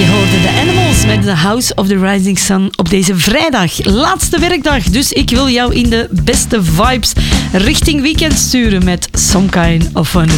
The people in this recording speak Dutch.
hoorde de Animals met The House of the Rising Sun op deze vrijdag. Laatste werkdag, dus ik wil jou in de beste vibes richting weekend sturen met Some Kind of Fun.